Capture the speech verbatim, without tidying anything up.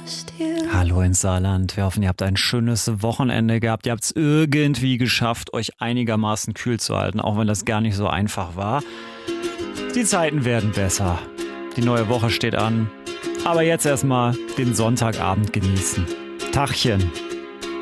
Hallo ins Saarland. Wir hoffen, ihr habt ein schönes Wochenende gehabt. Ihr habt es irgendwie geschafft, euch einigermaßen kühl zu halten, auch wenn das gar nicht so einfach war. Die Zeiten werden besser. Die neue Woche steht an. Aber jetzt erstmal den Sonntagabend genießen. Tachchen.